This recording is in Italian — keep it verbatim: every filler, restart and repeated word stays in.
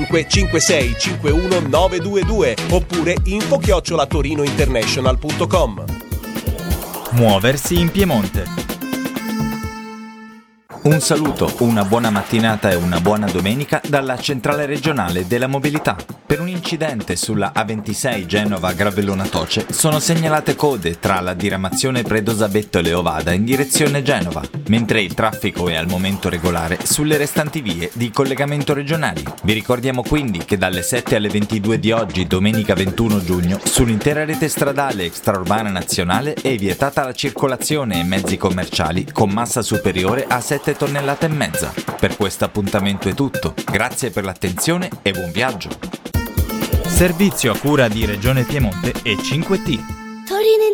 cinque sei cinque uno nove due due oppure info chiocciola torinointernational punto com. Muoversi in Piemonte. Un saluto, una buona mattinata e una buona domenica dalla centrale regionale della mobilità. Per un incidente sulla A ventisei Genova-Gravellona-Toce sono segnalate code tra la diramazione Predosabetto e Leovada in direzione Genova, mentre il traffico è al momento regolare sulle restanti vie di collegamento regionali. Vi ricordiamo quindi che dalle sette alle ventidue di oggi, domenica ventuno giugno, sull'intera rete stradale extraurbana nazionale è vietata la circolazione e mezzi commerciali con massa superiore a sette tonnellate e mezza. Per questo appuntamento è tutto. Grazie per l'attenzione e buon viaggio. Servizio a cura di Regione Piemonte e cinque T.